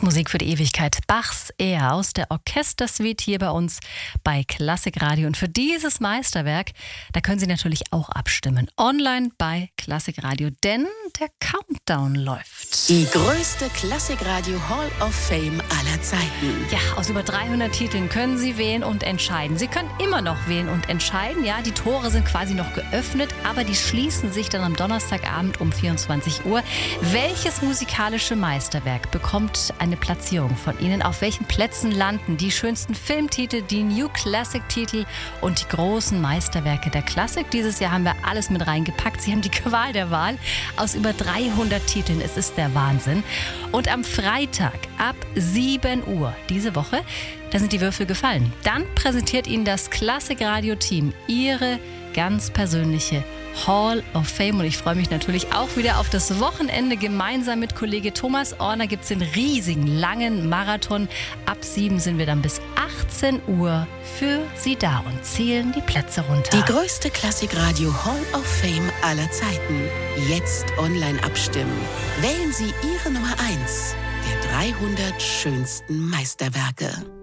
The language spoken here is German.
Musik für die Ewigkeit. Bachs Er aus der Orchestersuite hier bei uns bei Klassikradio. Und für dieses Meisterwerk, da können Sie natürlich auch abstimmen. Online bei Klassikradio, denn der Countdown läuft. Die größte Klassikradio Hall of Fame aller Zeiten. Ja, aus über 300 Titeln können Sie wählen und entscheiden. Sie können immer noch wählen und entscheiden. Ja, die Tore sind quasi noch geöffnet, aber die schließen sich dann am Donnerstagabend um 24 Uhr. Welches musikalische Meisterwerk bekommt eine Platzierung von Ihnen? Auf welchen Plätzen landen die schönsten Filmtitel, die New Classic-Titel und die großen Meisterwerke der Klassik? Dieses Jahr haben wir alles mit reingepackt. Sie haben die Qual der Wahl aus über 300 Titeln. Es ist der Wahnsinn. Und am Freitag ab 7 Uhr diese Woche, da sind die Würfel gefallen. Dann präsentiert Ihnen das Klassikradio-Team Ihre ganz persönliche Hall of Fame. Und ich freue mich natürlich auch wieder auf das Wochenende. Gemeinsam mit Kollege Thomas Orner gibt es den riesigen, langen Marathon. Ab 7 sind wir dann bis 18 Uhr für Sie da und zählen die Plätze runter. Die größte Klassikradio Hall of Fame aller Zeiten. Jetzt online abstimmen. Wählen Sie Ihre Nummer 1 der 300 schönsten Meisterwerke.